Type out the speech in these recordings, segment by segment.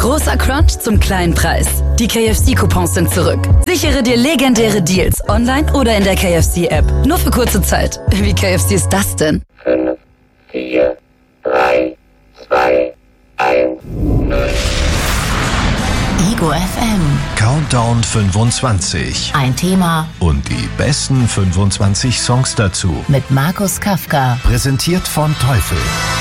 Großer Crunch zum kleinen Preis. Die KFC-Coupons sind zurück. Sichere dir legendäre Deals online oder in der KFC-App. Nur für kurze Zeit. Wie KFC ist das denn? 5, 4, 3, 2, 1, 0. Ego FM. Countdown 25. Ein Thema Und die besten 25 Songs dazu. mit Markus Kafka. Präsentiert von Teufel.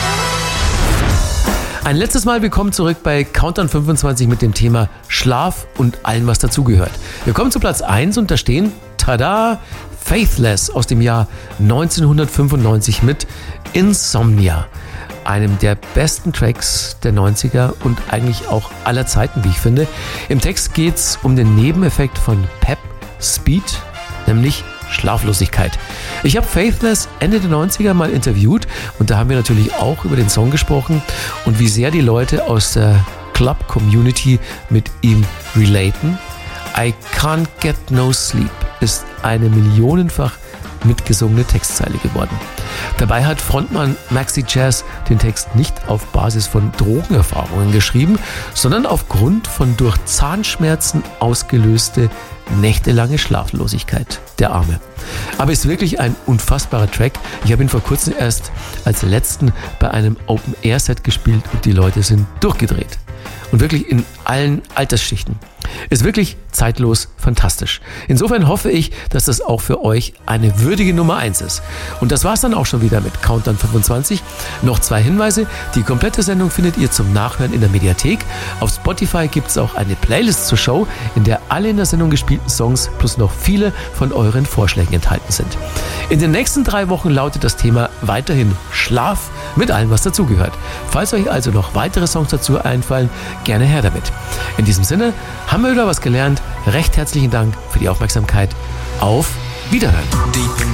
Ein letztes Mal willkommen zurück bei Countdown 25 mit dem Thema Schlaf und allem, was dazugehört. Wir kommen zu Platz 1 und da stehen, tada, Faithless aus dem Jahr 1995 mit Insomnia. Einem der besten Tracks der 90er und eigentlich auch aller Zeiten, wie ich finde. Im Text geht's um den Nebeneffekt von Pep Speed, nämlich Schlaflosigkeit. Ich habe Faithless Ende der 90er mal interviewt und da haben wir natürlich auch über den Song gesprochen und wie sehr die Leute aus der Club-Community mit ihm relaten. I Can't Get No Sleep ist eine millionenfach mitgesungene Textzeile geworden. Dabei hat Frontmann Maxi Jazz den Text nicht auf Basis von Drogenerfahrungen geschrieben, sondern aufgrund von durch Zahnschmerzen ausgelöste nächtelange Schlaflosigkeit. Der Arme. Aber ist wirklich ein unfassbarer Track. Ich habe ihn vor kurzem erst als letzten bei einem Open-Air-Set gespielt und die Leute sind durchgedreht. Und wirklich in allen Altersschichten. Ist wirklich zeitlos fantastisch. Insofern hoffe ich, dass das auch für euch eine würdige Nummer 1 ist. Und das war's dann auch schon wieder mit Countdown 25. Noch 2 Hinweise. Die komplette Sendung findet ihr zum Nachhören in der Mediathek. Auf Spotify gibt's auch eine Playlist zur Show, in der alle in der Sendung gespielten Songs plus noch viele von euren Vorschlägen enthalten sind. In den nächsten 3 Wochen lautet das Thema weiterhin Schlaf mit allem, was dazugehört. Falls euch also noch weitere Songs dazu einfallen, gerne her damit. In diesem Sinne haben wir wieder was gelernt. Recht herzlichen Dank für die Aufmerksamkeit. Auf Wiederhören.